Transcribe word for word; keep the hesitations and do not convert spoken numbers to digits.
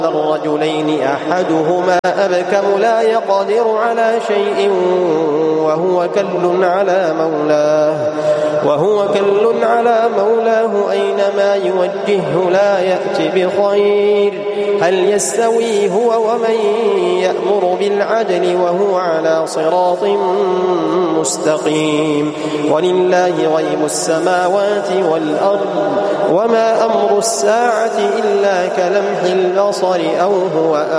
الرجلين أحدهما أبكم لا يقدر على شيء وهو كل على مولاه وهو كل على مولاه أينما يوجهه لا يأت بخير هل يستوي هو ومن يأمر بالعدل وهو على صراط مستقيم ولله غيب السماوات والأرض وما أمر الساعة إلا كلمح البصر أو هو